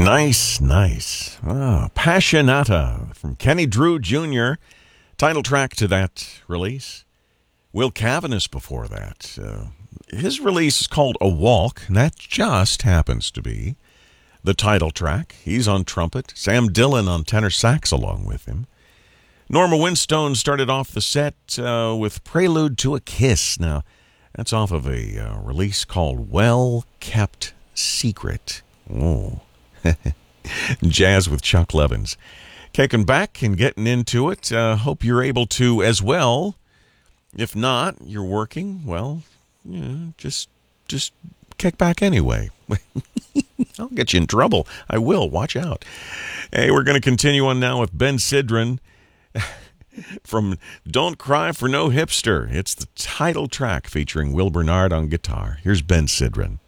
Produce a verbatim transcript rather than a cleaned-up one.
Nice, nice. Ah, Passionata from Kenny Drew Junior Title track to that release. Will Cavanis before that. Uh, his release is called A Walk, and that just happens to be the title track. He's on trumpet. Sam Dillon on tenor sax along with him. Norma Winstone started off the set uh, with Prelude to a Kiss. Now, that's off of a uh, release called Well Kept Secret. Oh. Jazz with Chuck Levins. Kicking back and getting into it. Uh, hope you're able to as well. If not, you're working. Well, you know, just just kick back anyway. I'll get you in trouble. I will. Watch out. Hey, we're going to continue on now with Ben Sidran from Don't Cry for No Hipster. It's the title track featuring Will Bernard on guitar. Here's Ben Sidran.